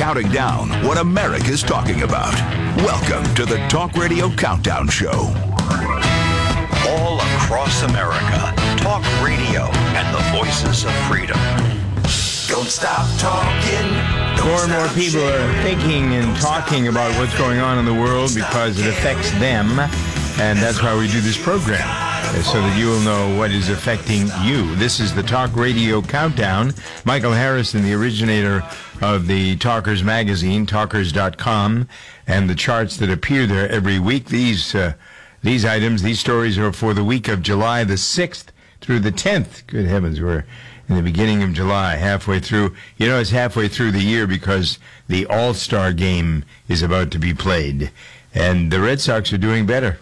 counting down what America's talking about. Welcome to the Talk Radio Countdown Show. All across America, Talk Radio and the voices of freedom. Don't stop talking. More and more people are thinking and talking about what's going on in the world because it affects them, and that's why we do this program, so that you will know what is affecting you. This is the Talk Radio Countdown. Michael Harrison, the originator of the Talkers magazine, talkers.com, and the charts that appear there every week. These items, these stories are for the week of July the 6th through the 10th. Good heavens, we're in the beginning of July, halfway through. You know, it's halfway through the year because the All-Star game is about to be played. And the Red Sox are doing better.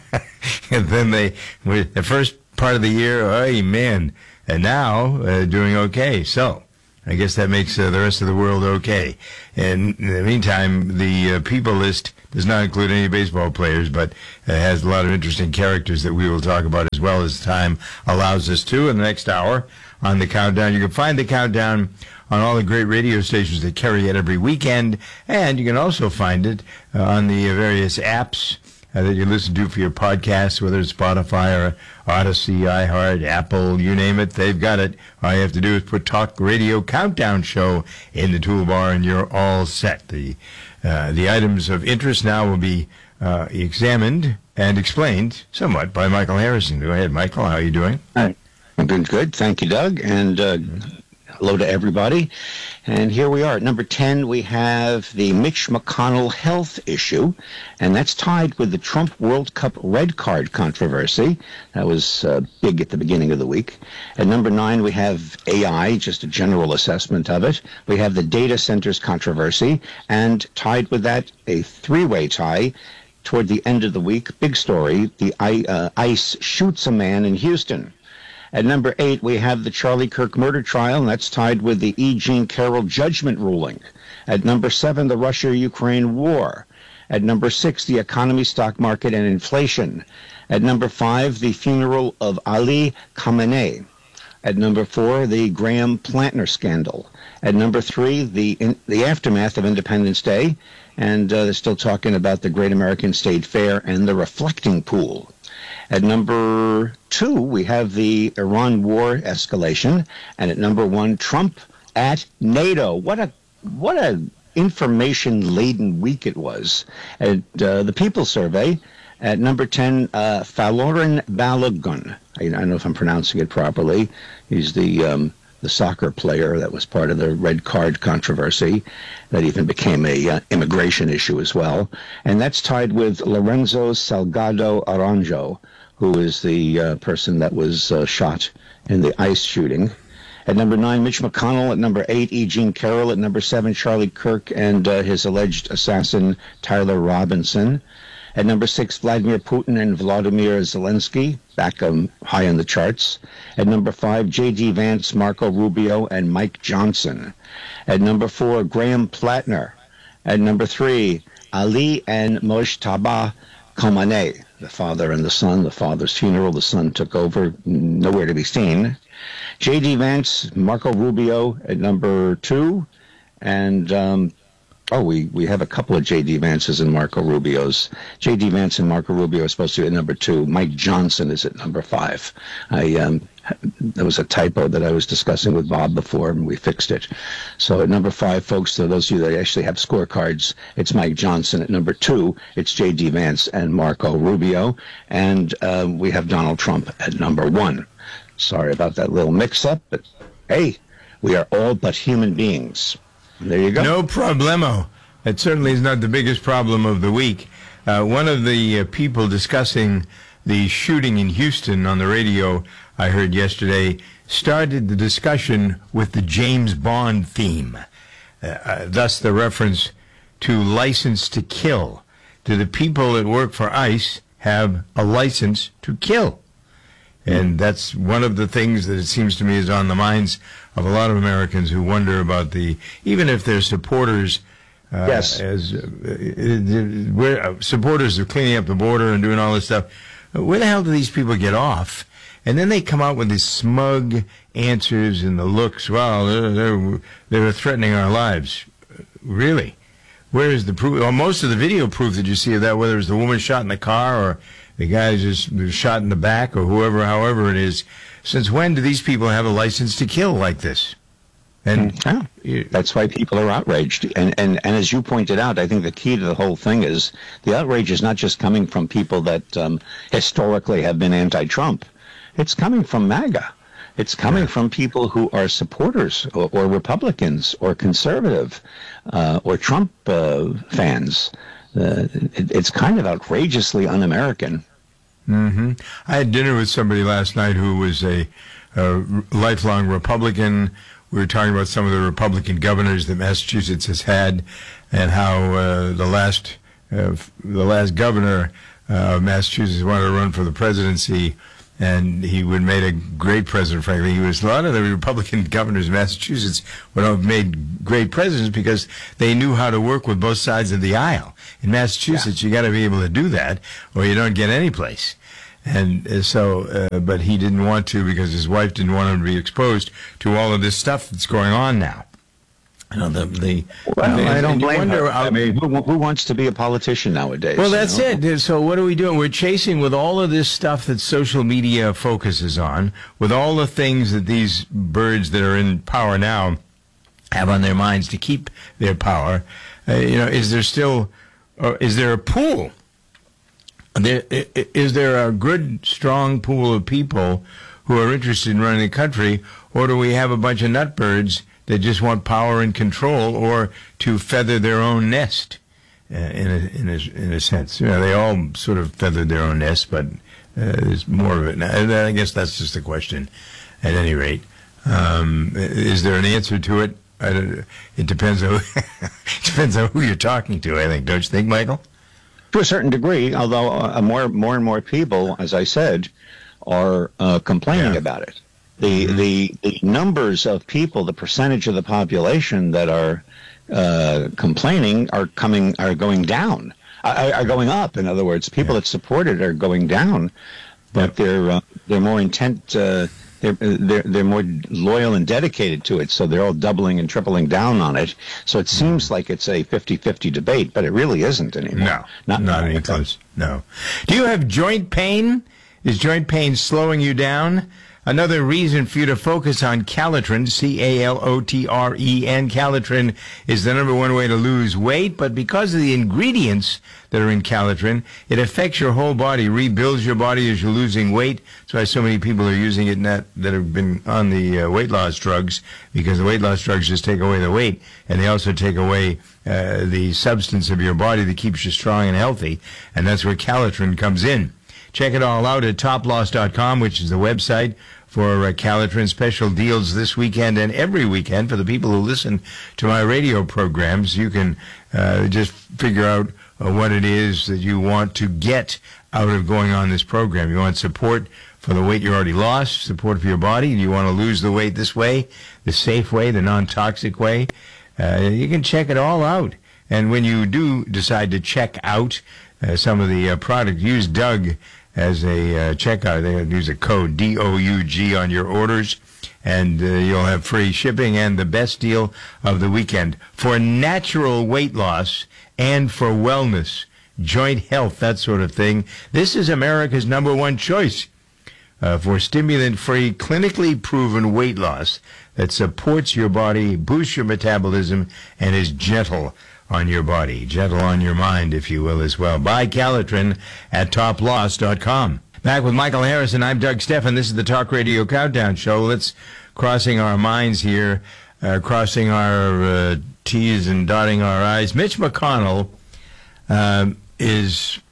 And then the first part of the year, oh, man. And now, doing okay. So, I guess that makes the rest of the world okay. And in the meantime, the people list does not include any baseball players, but has a lot of interesting characters that we will talk about as well as time allows us to in the next hour on the Countdown. You can find the Countdown on all the great radio stations that carry it every weekend, and you can also find it on the various apps that you listen to for your podcasts, whether it's Spotify or Odyssey, iHeart, Apple, you name it, they've got it. All you have to do is put Talk Radio Countdown Show in the toolbar, and you're all set. The items of interest now will be examined and explained somewhat by Michael Harrison. Go ahead, Michael. How are you doing? Hi. I'm doing good. Thank you, Doug. And hello to everybody. And here we are. At number 10, we have the Mitch McConnell health issue, and that's tied with the Trump World Cup red card controversy. That was big at the beginning of the week. At number 9, we have AI, just a general assessment of it. We have the data centers controversy, and tied with that, a three-way tie toward the end of the week. Big story, the ICE shoots a man in Houston. At number 8, we have the Charlie Kirk murder trial, and that's tied with the E. Jean Carroll judgment ruling. At number 7, the Russia-Ukraine war. At number 6, the economy, stock market, and inflation. At number 5, the funeral of Ali Khamenei. At number 4, the Graham Plantner scandal. At number 3, the aftermath of Independence Day, and they're still talking about the Great American State Fair and the reflecting pool. At number 2, we have the Iran war escalation, and at number 1, Trump at NATO. What a information-laden week it was. At the People Survey, at number 10, Falorin Balogun. I don't know if I'm pronouncing it properly. He's the soccer player that was part of the red card controversy that even became a immigration issue as well. And that's tied with Lorenzo Salgado Aranjo, who is the person that was shot in the ICE shooting. At number 9, Mitch McConnell. At number 8, E. Jean Carroll. At number 7, Charlie Kirk and his alleged assassin, Tyler Robinson. At number 6, Vladimir Putin and Vladimir Zelensky, back high on the charts. At number 5, J.D. Vance, Marco Rubio, and Mike Johnson. At number 4, Graham Plantner. At number 3, Ali and Mojtaba Khamenei, the father and the son. The father's funeral, the son took over, nowhere to be seen. J.D. Vance, Marco Rubio at number 2, and we have a couple of J.D. Vances and Marco Rubios. J.D. Vance and Marco Rubio are supposed to be at number 2. Mike Johnson is at number 5. There was a typo that I was discussing with Bob before, and we fixed it. So at number 5, folks, to those of you that actually have scorecards, it's Mike Johnson. At number 2, it's J.D. Vance and Marco Rubio. And we have Donald Trump at number 1. Sorry about that little mix-up, but hey, we are all but human beings. There you go. No problemo. That certainly is not the biggest problem of the week. One of the people discussing the shooting in Houston on the radio, I heard yesterday, started the discussion with the James Bond theme. Thus the reference to license to kill. Do the people that work for ICE have a license to kill? And that's one of the things that it seems to me is on the minds of a lot of Americans who wonder about even if they're supporters, yes, we're supporters of cleaning up the border and doing all this stuff, where the hell do these people get off? And then they come out with these smug answers and the looks. Well, they're threatening our lives. Really? Where is the proof? Well, most of the video proof that you see of that, whether it's the woman shot in the car or the guy just shot in the back or whoever, however it is, since when do these people have a license to kill like this? And that's why people are outraged. And as you pointed out, I think the key to the whole thing is the outrage is not just coming from people that historically have been anti-Trump. It's coming from MAGA. It's coming from people who are supporters or Republicans or conservative or Trump fans. It's kind of outrageously un-American. Mm-hmm. I had dinner with somebody last night who was a lifelong Republican. We were talking about some of the Republican governors that Massachusetts has had, and how the last governor of Massachusetts wanted to run for the presidency, and he would have made a great president. Frankly, a lot of the Republican governors of Massachusetts would have made great presidents because they knew how to work with both sides of the aisle. In Massachusetts, you got to be able to do that, or you don't get any place. And so, but he didn't want to because his wife didn't want him to be exposed to all of this stuff that's going on now. You know, I don't blame her. I mean, who wants to be a politician nowadays? Well, that's it. So what are we doing? We're chasing with all of this stuff that social media focuses on, with all the things that these birds that are in power now have on their minds to keep their power. Is there a pool? Is there a good, strong pool of people who are interested in running the country, or do we have a bunch of nutbirds that just want power and control, or to feather their own nest? In a sense, they all sort of feathered their own nest, but there's more of it now. I guess that's just the question. At any rate, is there an answer to it? It depends on who you're talking to. I think, don't you think, Michael? To a certain degree, although more and more people, as I said, are complaining about it. The numbers of people, the percentage of the population that are complaining are going down, are going up. In other words, people that support it are going down, but they're more intent. They're more loyal and dedicated to it, so they're all doubling and tripling down on it. So it seems like it's a 50-50 debate, but it really isn't anymore. No, not any close. No. Do you have joint pain? Is joint pain slowing you down? Another reason for you to focus on Calitrin, Calotren. Calitrin is the number one way to lose weight, but because of the ingredients that are in Calitrin, it affects your whole body, rebuilds your body as you're losing weight. That's why so many people are using it that have been on the weight loss drugs, because the weight loss drugs just take away the weight, and they also take away the substance of your body that keeps you strong and healthy, and that's where Calitrin comes in. Check it all out at toploss.com, which is the website for Calitrin. Special deals this weekend and every weekend for the people who listen to my radio programs. You can just figure out what it is that you want to get out of going on this program. You want support for the weight you already lost, support for your body, and you want to lose the weight this way, the safe way, the non-toxic way. You can check it all out. And when you do decide to check out some of the product, use Doug as a checkout. They use a code DOUG on your orders, and you'll have free shipping and the best deal of the weekend for natural weight loss and for wellness, joint health, that sort of thing. This is America's number one choice for stimulant-free, clinically proven weight loss that supports your body, boosts your metabolism, and is gentle on your body, gentle on your mind, if you will, as well. Buy Calitrin at toploss.com. Back with Michael Harrison, I'm Doug Stephan. This is the Talk Radio Countdown Show. Let's crossing our minds here, crossing our T's and dotting our I's. Mitch McConnell is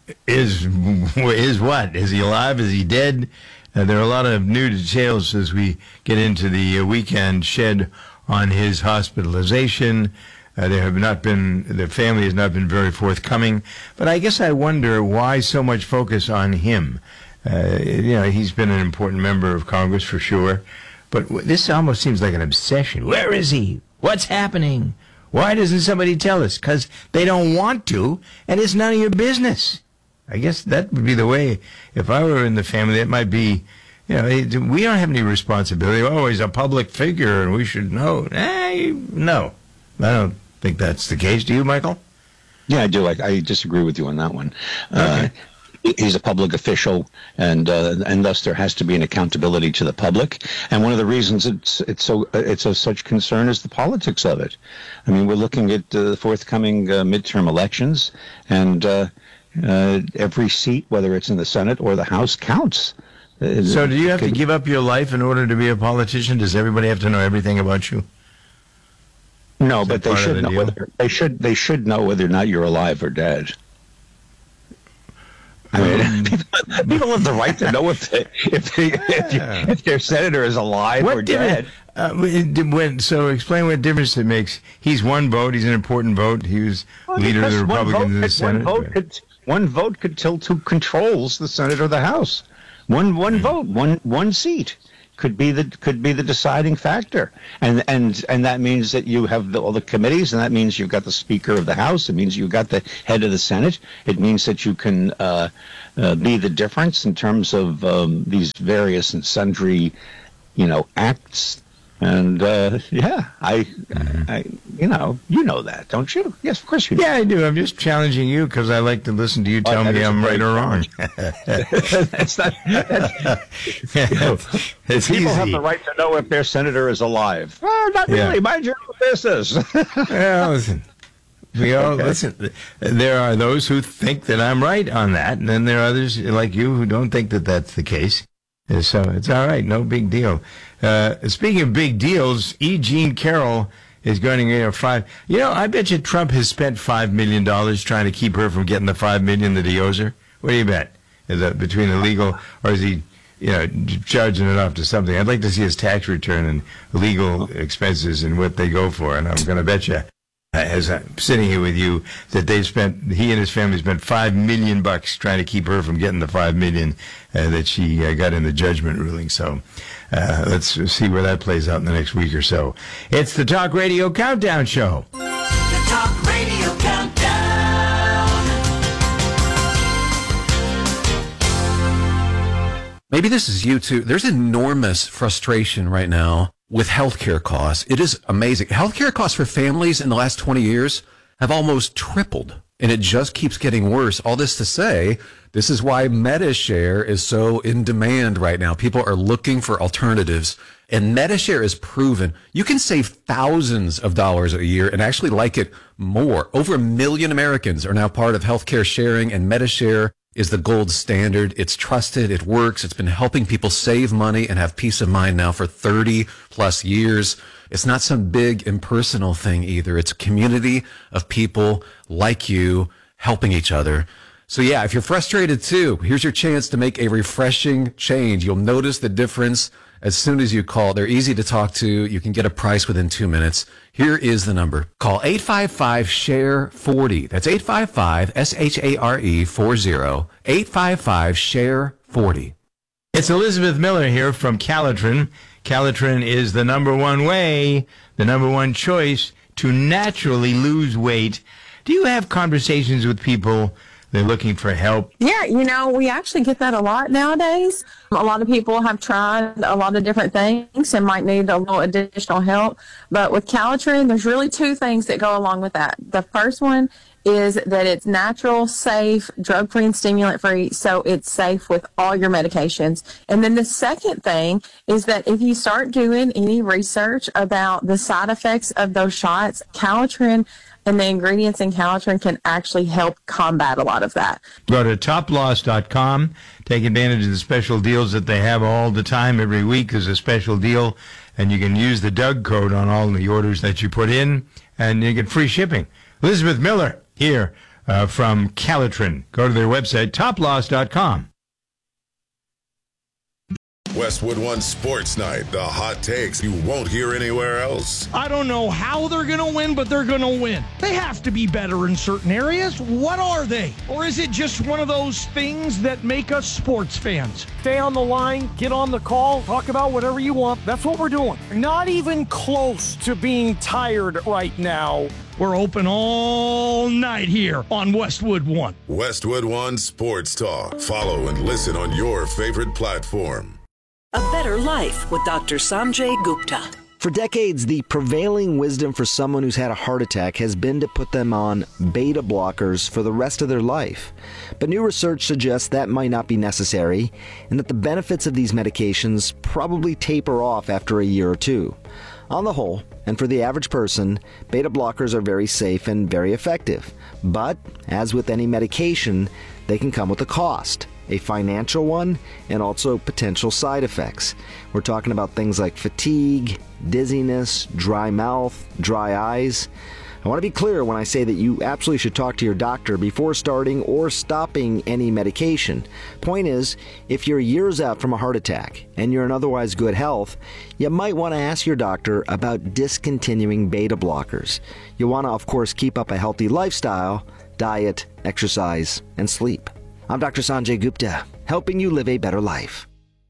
what? Is he alive? Is he dead? There are a lot of new details as we get into the weekend shed on his hospitalization. The family has not been very forthcoming, but I guess I wonder why so much focus on him. He's been an important member of Congress for sure, but this almost seems like an obsession. Where is he? What's happening? Why doesn't somebody tell us? Because they don't want to, and it's none of your business. I guess that would be the way. If I were in the family, that might be, we don't have any responsibility. Oh, he's a public figure, and we should know. No. I don't think that's the case. Do you, Michael? Yeah, I do. I disagree with you on that one. Okay. He's a public official, and thus there has to be an accountability to the public. And one of the reasons it's of such concern is the politics of it. I mean, we're looking at the forthcoming midterm elections, and every seat, whether it's in the Senate or the House, counts. So, do you have to give up your life in order to be a politician? Does everybody have to know everything about you? No, but they should know whether they should know whether or not you're alive or dead. I mean, people have the right to know if their senator is alive or dead. So explain what difference it makes. He's one vote. He's an important vote. He was leader of the Republicans in the Senate. One vote could tilt who controls the Senate or the House. One vote, one seat could be the deciding factor, and that means that you have all the committees, and that means you've got the Speaker of the House. It means you've got the head of the Senate. It means that you can be the difference in terms of these various and sundry, acts. And I you know that, don't you? Yes, of course you do. Yeah, I do. I'm just challenging you because I like to listen to you tell me I'm right or wrong. It's not. It's people easy. have the right to know if their senator is alive. Well, not really. Mind your own business. Well, listen. Listen. There are those who think that I'm right on that, and then there are others like you who don't think that that's the case. So it's all right. No big deal. Speaking of big deals, E. Jean Carroll is going to get I bet you Trump has spent $5 million trying to keep her from getting the $5 million that he owes her. What do you bet? Is that between illegal, or is he, charging it off to something? I'd like to see his tax return and legal expenses and what they go for. And I'm going to bet you, as I'm sitting here with you, that he and his family spent $5 million trying to keep her from getting the $5 million that she got in the judgment ruling. So let's see where that plays out in the next week or so. It's the Talk Radio Countdown Show. The Talk Radio Countdown. Maybe this is you too. There's enormous frustration right now with healthcare costs. It is amazing. Healthcare costs for families in the last 20 years have almost tripled, and it just keeps getting worse. All this to say, this is why MediShare is so in demand right now. People are looking for alternatives, and MediShare is proven. You can save thousands of dollars a year and actually like it more. Over 1 million Americans are now part of healthcare sharing, and MediShare is the gold standard. It's trusted. It works. It's been helping people save money and have peace of mind now for 30 plus years. It's not some big impersonal thing either. It's a community of people like you helping each other. So yeah, if you're frustrated too, here's your chance to make a refreshing change. You'll notice the difference as soon as you call. They're easy to talk to. You can get a price within 2 minutes. Here is the number. Call 855-SHARE-40. That's 855-SHARE-40. 855-SHARE-40. It's Elizabeth Miller here from Calitrin. Calitrin is the number one way, the number one choice to naturally lose weight. Do you have conversations with people? They're looking for help. Yeah, we actually get that a lot nowadays. A lot of people have tried a lot of different things and might need a little additional help. But with Calitrin, there's really two things that go along with that. The first one is that it's natural, safe, drug-free, and stimulant-free, so it's safe with all your medications. And then the second thing is that if you start doing any research about the side effects of those shots, Calitrin and the ingredients in Calitrin can actually help combat a lot of that. Go to toploss.com. Take advantage of the special deals that they have all the time. Every week is a special deal, and you can use the Doug code on all the orders that you put in, and you get free shipping. Elizabeth Miller here from Calitrin. Go to their website, toploss.com. Westwood One Sports Night, the hot takes you won't hear anywhere else. I don't know how they're going to win, but they're going to win. They have to be better in certain areas. What are they? Or is it just one of those things that make us sports fans? Stay on the line, get on the call, talk about whatever you want. That's what we're doing. Not even close to being tired right now. We're open all night here on Westwood One. Westwood One Sports Talk. Follow and listen on your favorite platform. A Better Life with Dr. Sanjay Gupta. For decades, the prevailing wisdom for someone who's had a heart attack has been to put them on beta blockers for the rest of their life. But new research suggests that might not be necessary, and that the benefits of these medications probably taper off after a year or two. On the whole, and for the average person, beta blockers are very safe and very effective. But, as with any medication, they can come with a cost. A financial one, and also potential side effects. We're talking about things like fatigue, dizziness, dry mouth, dry eyes. I want to be clear when I say that you absolutely should talk to your doctor before starting or stopping any medication. Point is, if you're years out from a heart attack and you're in otherwise good health, you might want to ask your doctor about discontinuing beta blockers. You want to, of course, keep up a healthy lifestyle, diet, exercise, and sleep. I'm Dr. Sanjay Gupta, helping you live a better life.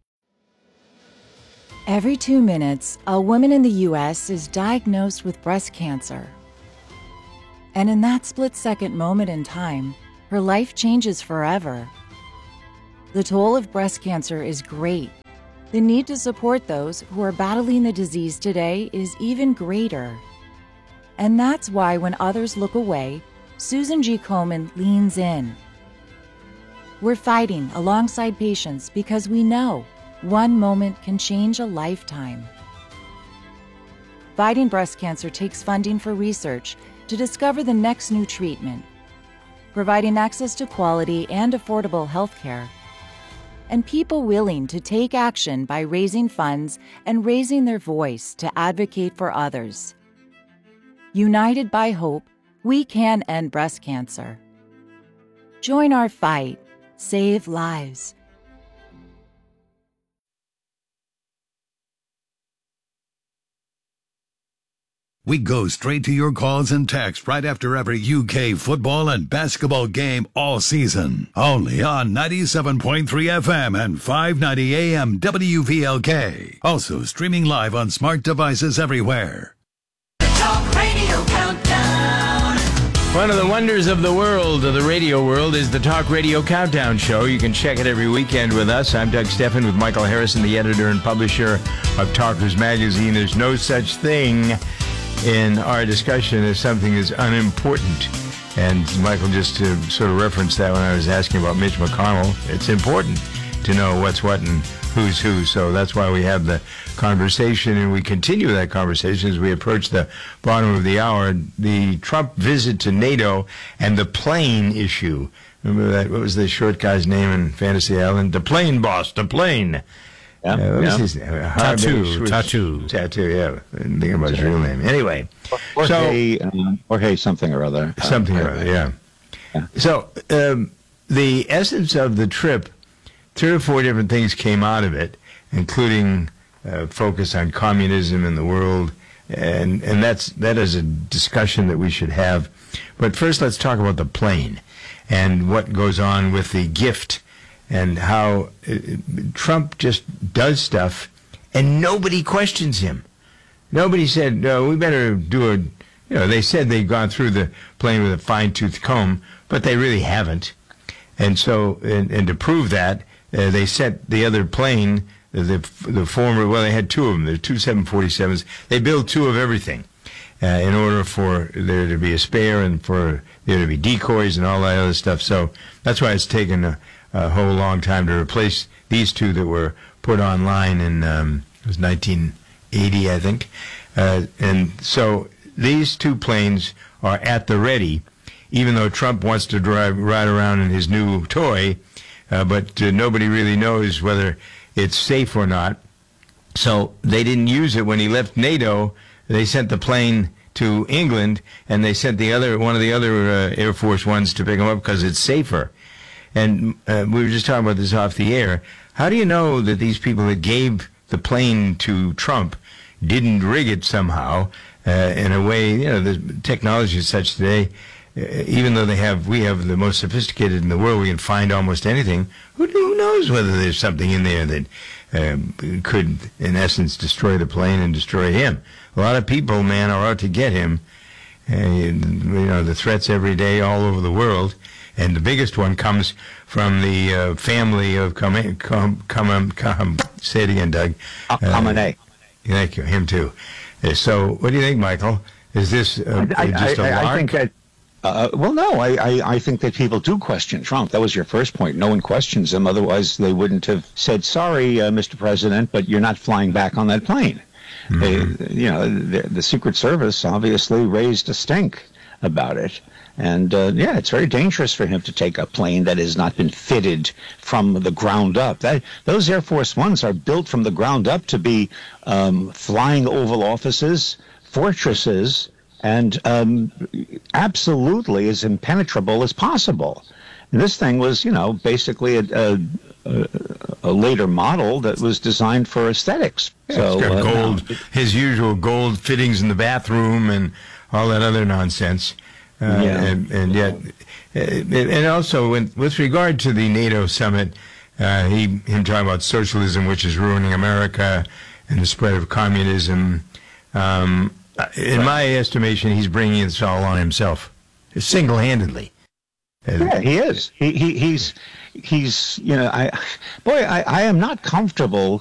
Every 2 minutes, a woman in the U.S. is diagnosed with breast cancer. And in that split-second moment in time, her life changes forever. The toll of breast cancer is great. The need to support those who are battling the disease today is even greater. And that's why when others look away, Susan G. Komen leans in. We're fighting alongside patients because we know one moment can change a lifetime. Fighting breast cancer takes funding for research to discover the next new treatment, providing access to quality and affordable health care, and people willing to take action by raising funds and raising their voice to advocate for others. United by hope, we can end breast cancer. Join our fight. Save lives. We go straight to your calls and texts right after every UK football and basketball game all season. Only on 97.3 FM and 590 AM WVLK. Also streaming live on smart devices everywhere. The Talk Radio Countdown. One of the wonders of the world, of the radio world, is the Talk Radio Countdown Show. You can check it every weekend with us. I'm Doug Steffen with Michael Harrison, the editor and publisher of Talkers Magazine. There's no such thing in our discussion as something as unimportant. And Michael just sort of referenced that when I was asking about Mitch McConnell. It's important to know what's what and who's who. So that's why we have the conversation, and we continue that conversation as we approach the bottom of the hour. The Trump visit to NATO and the plane issue. Remember that? What was the short guy's name in Fantasy Island? The plane boss, the plane. Yeah. What was his name? Tattoo, yeah. I didn't think about his real name. Anyway. Jorge something or other. Yeah. So the essence of the trip, 3 or 4 different things came out of it, including focus on communism in the world, and that is a discussion that we should have. But first, let's talk about the plane and what goes on with the gift and how Trump just does stuff and nobody questions him. Nobody said, no, we better do they said they've gone through the plane with a fine-tooth comb, but they really haven't. And so, and to prove that, they sent the other plane, the former, well, they had 2 of them. There are 2 747s. They built 2 of everything in order for there to be a spare and for there to be decoys and all that other stuff. So that's why it's taken a whole long time to replace these 2 that were put online in it was 1980, I think. And so these 2 planes are at the ready, even though Trump wants to ride around in his new toy. But nobody really knows whether it's safe or not. So they didn't use it when he left NATO. They sent the plane to England, and they sent one of the other Air Force ones to pick him up because it's safer. And we were just talking about this off the air. How do you know that these people that gave the plane to Trump didn't rig it somehow in a way? The technology is such today. Even though we have the most sophisticated in the world, we can find almost anything. Who knows whether there's something in there that could, in essence, destroy the plane and destroy him? A lot of people, man, are out to get him. The threats every day all over the world, and the biggest one comes from the family of say it again, Doug. Khamenei. Thank you. Him too. So, what do you think, Michael? Is this just a lark? I think that. Well, no, I think that people do question Trump. That was your first point. No one questions him. Otherwise, they wouldn't have said, sorry, Mr. President, but you're not flying back on that plane. The Secret Service obviously raised a stink about it. And, it's very dangerous for him to take a plane that has not been fitted from the ground up. Those Air Force Ones are built from the ground up to be flying Oval Offices, fortresses, and absolutely as impenetrable as possible. And this thing was, basically a later model that was designed for aesthetics. Yeah, so it's got gold, his usual gold fittings in the bathroom and all that other nonsense. And yet, and also with regard to the NATO summit, him talking about socialism, which is ruining America, and the spread of communism. In my estimation, he's bringing this all on himself, single-handedly. Yeah, he is. He's I am not comfortable